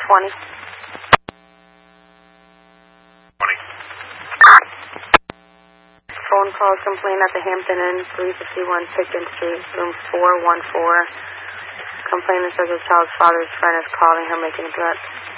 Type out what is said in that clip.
20. Phone call complaint at the Hampton Inn, 351 Picton Street, room 414. Complainant says the child's father's friend is calling her making threats.